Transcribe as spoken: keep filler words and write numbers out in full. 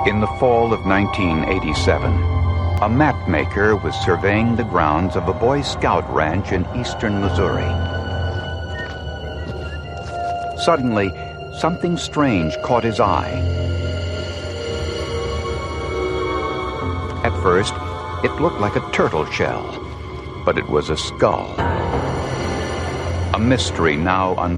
In the fall of nineteen eighty-seven, a map maker was surveying the grounds of a Boy Scout ranch in eastern Missouri. Suddenly, something strange caught his eye. At first, it looked like a turtle shell, but it was a skull. A mystery now unfolded.